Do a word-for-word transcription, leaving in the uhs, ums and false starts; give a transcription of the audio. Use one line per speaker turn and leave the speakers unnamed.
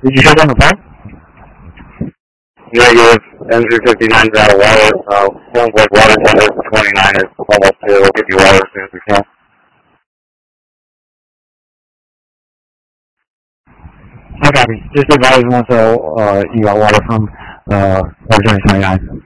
Did you check on the phone?
Negative. M three fifty-nine's out of water. Uh, sounds like water center twenty-nine is almost here. We'll get you water as soon as we can.
I copy. Just advise once uh, uh, you got water from uh, water center twenty-nine.